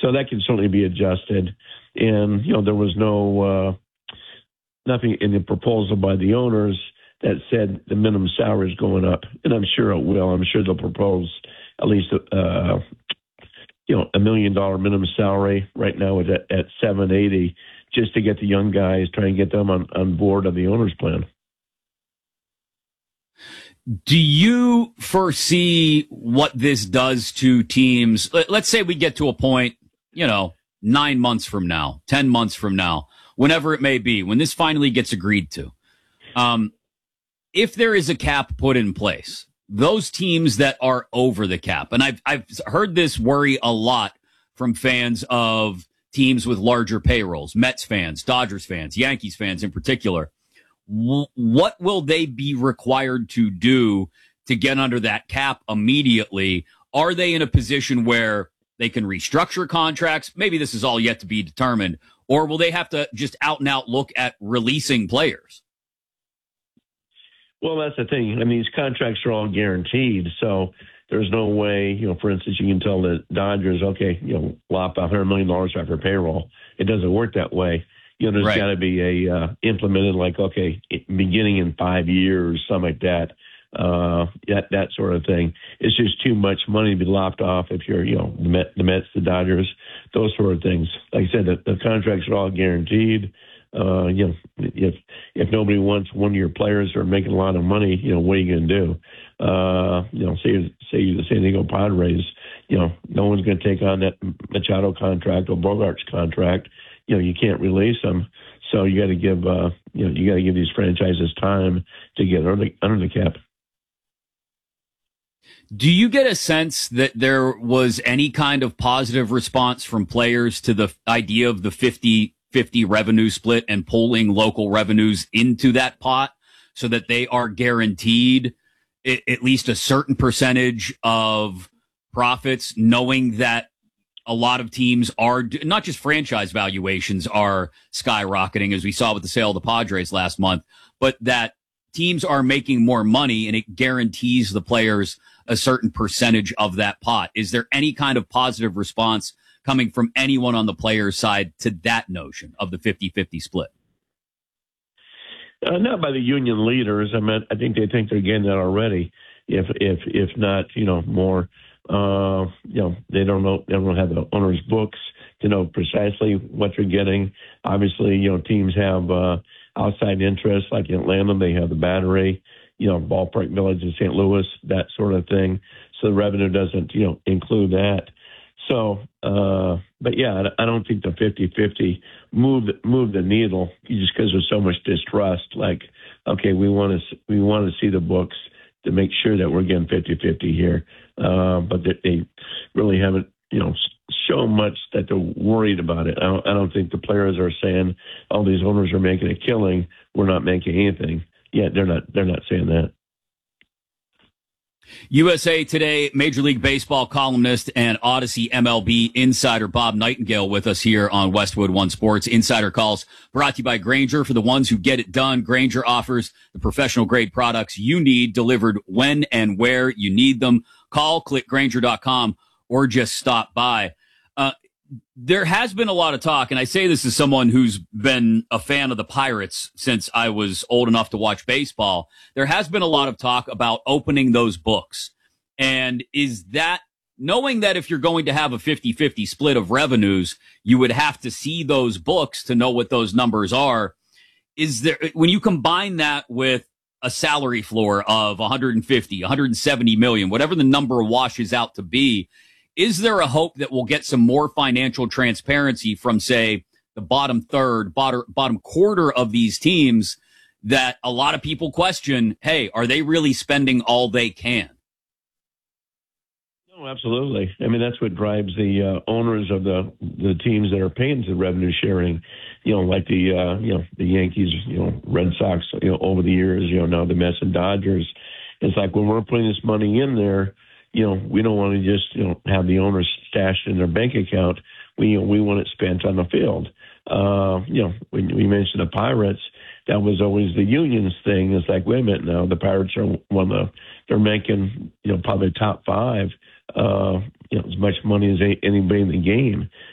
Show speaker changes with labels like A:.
A: So that can certainly be adjusted. And, there was nothing in the proposal by the owners that said the minimum salary is going up. And I'm sure it will. I'm sure they'll propose at least, $1 million minimum salary. Right now it's at $780, just to get the young guys, try and get them on board of the owner's plan.
B: Do you foresee what this does to teams? Let's say we get to a point, 9 months from now, 10 months from now, whenever it may be, when this finally gets agreed to. If there is a cap put in place, those teams that are over the cap, and I've heard this worry a lot from fans of teams with larger payrolls, Mets fans, Dodgers fans, Yankees fans in particular. What will they be required to do to get under that cap immediately? Are they in a position where they can restructure contracts? Maybe this is all yet to be determined. Or will they have to just out and out look at releasing players?
A: Well, that's the thing. I mean, these contracts are all guaranteed. So there's no way, for instance, you can tell the Dodgers, okay, lop $100 million off their payroll. It doesn't work that way. There's got to be implemented like, okay, beginning in 5 years, something like that. That sort of thing. It's just too much money to be lopped off if you're, the Mets, the Dodgers, those sort of things. Like I said, the contracts are all guaranteed. If nobody wants one of your players who are making a lot of money, what are you going to do? Say the San Diego Padres, no one's going to take on that Machado contract or Bogart's contract. You can't release them. So you got to give, these franchises time to get under the cap.
B: Do you get a sense that there was any kind of positive response from players to the idea of the 50-50 revenue split and pulling local revenues into that pot so that they are guaranteed at least a certain percentage of profits, knowing that a lot of teams are, not just franchise valuations are skyrocketing, as we saw with the sale of the Padres last month, but that teams are making more money and it guarantees the players a certain percentage of that pot? Is there any kind of positive response coming from anyone on the players' side to that notion of the 50-50 split?
A: Not by the union leaders. I think they think they're getting that already. If not, more. They don't know. They don't have the owner's books to know precisely what they're getting. Obviously, teams have outside interests. Like in Atlanta, they have the Battery, Ballpark Village in St. Louis, that sort of thing. So the revenue doesn't, include that. So, but yeah, I don't think the 50-50 moved the needle just because there's so much distrust. Like, okay, we want to see the books to make sure that we're getting 50-50 here. But they really haven't, shown much that they're worried about it. I don't think the players are saying, oh, these owners are making a killing, we're not making anything. Yeah, they're not saying that.
B: USA Today Major League Baseball columnist and Odyssey MLB insider Bob Nightingale with us here on Westwood One Sports. Insider Calls brought to you by Grainger. For the ones who get it done, Grainger offers the professional grade products you need delivered when and where you need them. Call, click Grainger.com, or just stop by. There has been a lot of talk, and I say this as someone who's been a fan of the Pirates since I was old enough to watch baseball. There has been a lot of talk about opening those books. And is that, knowing that if you're going to have a 50-50 split of revenues, you would have to see those books to know what those numbers are. Is there, when you combine that with a salary floor of 150, 170 million, whatever the number washes out to be, is there a hope that we'll get some more financial transparency from, say, the bottom third, bottom quarter of these teams that a lot of people question, hey, are they really spending all they can?
A: No, absolutely. I mean, that's what drives the owners of the teams that are paying the revenue sharing, like the Yankees, Red Sox, over the years, now the Mets and Dodgers. It's like when we're putting this money in there, we don't want to just, have the owners stashed in their bank account. We want it spent on the field. When we mentioned the Pirates, that was always the union's thing. It's like, wait a minute now, the Pirates are they're making, probably top five, as much money as anybody in the game.